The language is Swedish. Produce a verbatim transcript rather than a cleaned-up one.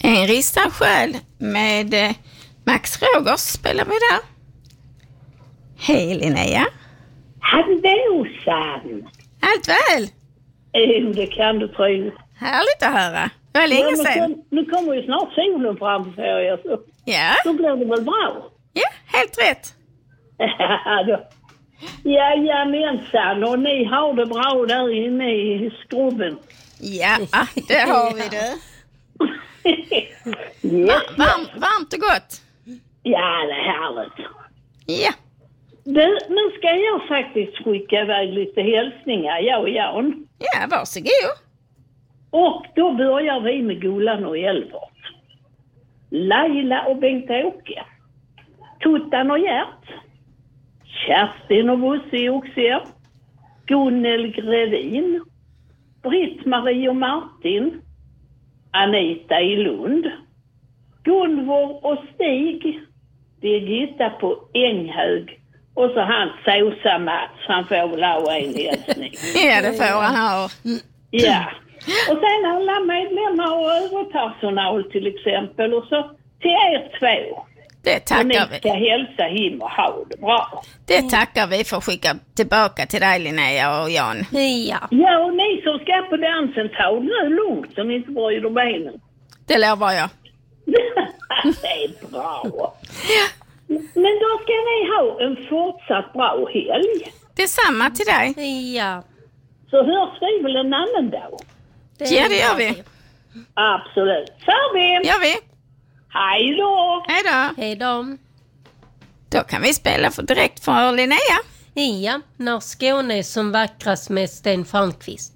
En ristad själ med eh, Max Rogers spelar vi där. Hej Linnea. Hallå Sam. Allt väl? Jo, det kan du tro. Härligt att höra. Det var länge Ja, sedan. kom, nu kommer ju snart solen fram för er. Så. Ja. Då blir det väl bra? Ja, helt rätt. Då. Jajamensan, och ni har det bra där inne i skrubben. Ja, det har vi det. Yes. Varm, varmt och gott. Ja, det är härligt. Ja. Du, nu ska jag faktiskt skicka iväg lite hälsningar, jag och Jan. Ja, varsågod. Och då börjar vi med Gullan och Elvart. Laila och Bengt-Åke. Tuttan och Gert. Kerstin och Bosse i Oxie. Gunnel Gredin. Britt-Marie och Martin. Anita i Lund. Gunvor och Stig. Birgitta på Änghög. Och så han Såsa Mats. Han får väl ha en hälsning. Ja, det får han ha. Ja. Och sen alla medlemmar och överpersonal till exempel. Och så till er två. Det Och tackar ni vi. ska hälsa him och ha det bra. Det tackar vi för att skicka tillbaka till dig Linnea och Jan. Ja. Ja, och ni som ska på dansen, ta det nu lugnt så ni inte bryter benen. Det lovar jag. Det är bra. Men då ska ni ha en fortsatt bra helg. Detsamma till dig. Ja. Så hörs vi väl en annan dag. Ja, det gör vi. Absolut. Så vi. Gör vi. Hej då. Hej då. Hej då. Då kan vi spela för direkt för Linnea. Ja, när Skåne är som vackrast med Sten Falkvist.